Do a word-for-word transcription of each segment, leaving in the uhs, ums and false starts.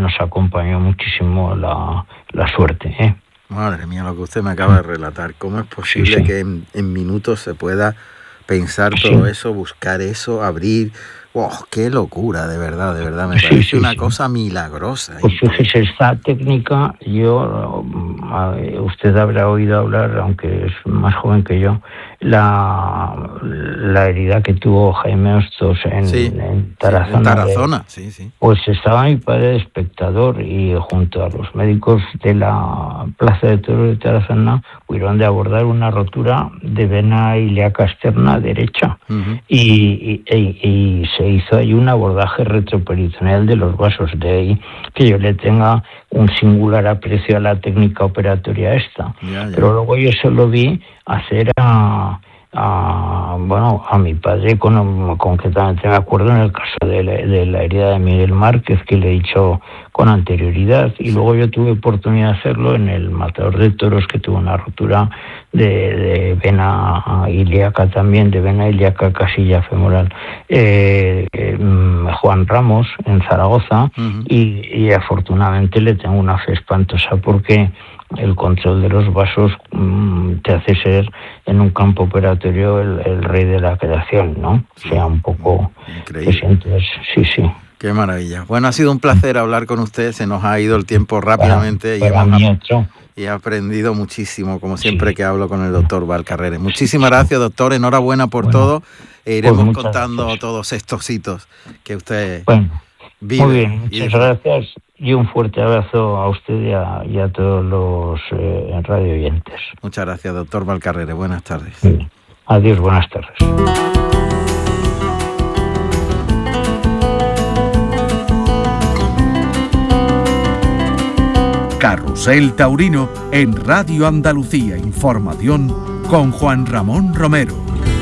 nos acompañó muchísimo la, la suerte, ¿eh? Madre mía, lo que usted me acaba de relatar. ¿Cómo es posible sí, sí. que en, en minutos se pueda pensar todo sí. eso, buscar eso, abrir? ¡Wow! ¡Qué locura! De verdad, de verdad. Me sí, parece sí, una sí. cosa milagrosa. Pues fíjese, esta técnica, yo, usted habrá oído hablar, aunque es más joven que yo, la, la herida que tuvo Jaime Hostos en, sí, en Tarazona. Sí, en Tarazona, de, sí, sí. Pues estaba mi padre de espectador y junto a los médicos de la Plaza de Toros de Tarazona hubieron de abordar una rotura de vena ilíaca externa derecha uh-huh. y, y, y, y se hizo ahí un abordaje retroperitoneal de los vasos. De ahí que yo le tenga un singular aprecio a la técnica operatoria esta. Ya, ya. Pero luego yo se lo vi hacer a, a bueno a mi padre con, concretamente me acuerdo en el caso de la, de la herida de Miguel Márquez, que le he dicho con anterioridad, y luego yo tuve oportunidad de hacerlo en el matador de toros, que tuvo una rotura de, de vena ilíaca también, de vena ilíaca casilla femoral, eh, eh, Juan Ramos en Zaragoza, uh-huh. y, y afortunadamente le tengo una fe espantosa, porque el control de los vasos mmm, te hace ser en un campo operatorio el, el rey de la creación, ¿no? Sí. O sea, un poco increíble. Te sientes, sí, sí. Qué maravilla. Bueno, ha sido un placer hablar con usted, se nos ha ido el tiempo rápidamente para, para y, hemos, y he aprendido muchísimo, como siempre sí. que hablo con el doctor Valcarreres. Muchísimas gracias, doctor, enhorabuena por bueno, todo, e iremos pues contando gracias. todos estos hitos que usted bueno, vive. Muy bien, muchas y gracias y un fuerte abrazo a usted y a, y a todos los eh, radio oyentes. Muchas gracias, doctor Valcarreres, buenas tardes. Sí. Adiós, buenas tardes. Carrusel Taurino en Radio Andalucía Información con Juan Ramón Romero.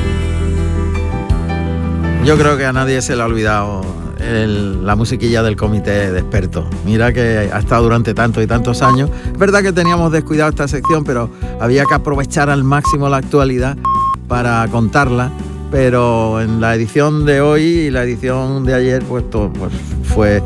Yo creo que a nadie se le ha olvidado el, la musiquilla del comité de expertos. Mira que ha estado durante tantos y tantos años. Es verdad que teníamos descuidado esta sección, pero había que aprovechar al máximo la actualidad para contarla. Pero en la edición de hoy y la edición de ayer, pues, todo, pues fue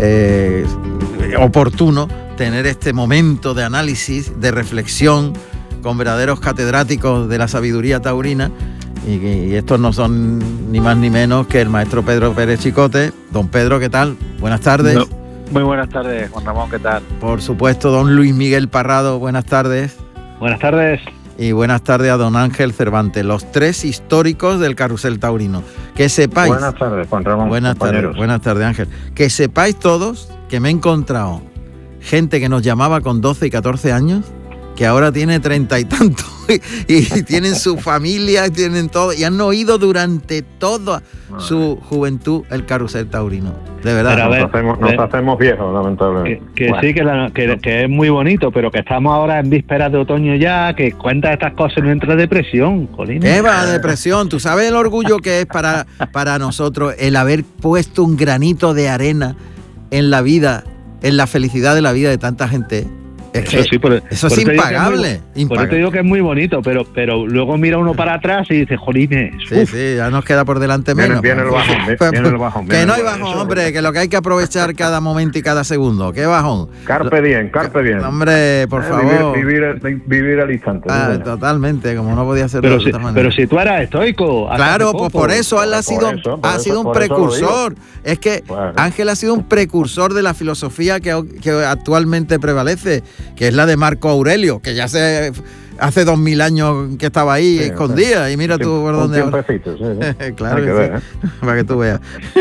eh, oportuno tener este momento de análisis, de reflexión con verdaderos catedráticos de la sabiduría taurina, y, y estos no son ni más ni menos que el maestro Pedro Pérez Chicote. Don Pedro, ¿qué tal? Buenas tardes. No, muy buenas tardes, Juan Ramón, ¿qué tal? Por supuesto, don Luis Miguel Parrado, buenas tardes. Buenas tardes. Y buenas tardes a don Ángel Cervantes, los tres históricos del carrusel taurino. Que sepáis... Buenas tardes, Juan Ramón. Buenas compañeros. tardes, buenas tardes, Ángel. Que sepáis todos que me he encontrado gente que nos llamaba con doce y catorce años, que ahora tiene treinta y tantos, y, y tienen su familia, tienen todo, y han oído durante toda Madre. su juventud el carrusel taurino. De verdad. Pero a ver, nos hacemos, nos eh, hacemos viejos, lamentablemente. Que, que bueno. sí, que, la, que, que es muy bonito, pero que estamos ahora en vísperas de otoño ya, que cuenta estas cosas y no entra depresión, Colín. ¿Qué va depresión? ¿Tú sabes el orgullo que es para, para nosotros el haber puesto un granito de arena en la vida, en la felicidad de la vida de tanta gente? Es que eso sí, por, eso por es impagable, es muy, impagable. Por eso te digo que es muy bonito, pero pero luego mira uno para atrás y dice, jolines. Sí, sí, ya nos queda por delante menos. Viene, viene el bajón, pues, viene el bajón. Que no hay bajón, hombre, que lo que hay que aprovechar cada momento y cada segundo. ¿Qué bajón? Carpe diem, carpe diem. Hombre, por eh, favor. Vivir, vivir, vivir al instante. Ah, totalmente, como no podía ser pero de si, otra manera. Pero si tú eras estoico. Claro, pues por eso él ha sido, eso, ha eso, sido un precursor. Es que bueno. Ángel ha sido un precursor de la filosofía que, que actualmente prevalece, que es la de Marco Aurelio, que ya se hace dos mil años que estaba ahí sí, escondida, sí. Y mira tú por dónde ahora. Sí, sí. Claro que, que sí. ver, ¿eh? Para que tú veas.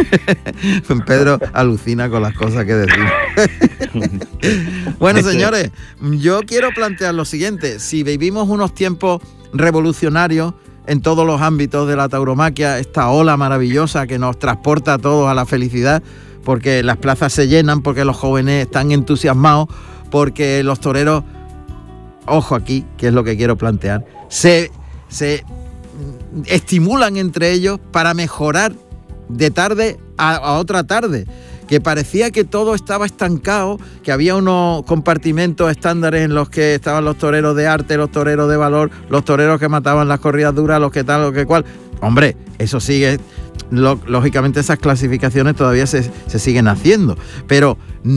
Pedro alucina con las cosas que decimos. Bueno, señores, yo quiero plantear lo siguiente. Si vivimos unos tiempos revolucionarios en todos los ámbitos de la tauromaquia, esta ola maravillosa que nos transporta a todos a la felicidad, porque las plazas se llenan, porque los jóvenes están entusiasmados, porque los toreros, ojo aquí, que es lo que quiero plantear, se, se estimulan entre ellos para mejorar de tarde a, a otra tarde, que parecía que todo estaba estancado, que había unos compartimentos estándares en los que estaban los toreros de arte, los toreros de valor, los toreros que mataban las corridas duras, los que tal, los que cual. Hombre, eso sigue, lo, lógicamente esas clasificaciones todavía se, se siguen haciendo, pero